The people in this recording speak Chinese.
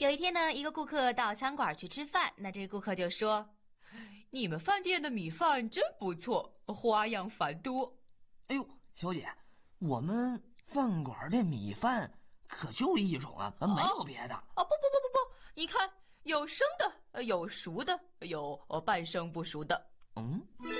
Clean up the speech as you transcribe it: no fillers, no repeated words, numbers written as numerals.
有一天呢，一个顾客到餐馆去吃饭，那这个顾客就说：“你们饭店的米饭真不错，花样繁多。” 哎呦，小姐，我们饭馆的米饭可就一种啊，没有别的。 你看，有生的，有熟的，有半生不熟的。